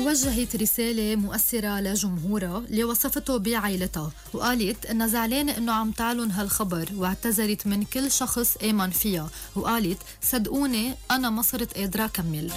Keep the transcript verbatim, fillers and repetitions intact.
ووجهت رسالة مؤثرة لجمهورها اللي وصفته بعائلتها، وقالت إنها زعلانة إنه عم تعلن هالخبر، واعتذرت من كل شخص آمن فيها، وقالت صدقوني أنا ما صرت قادرة أكمل.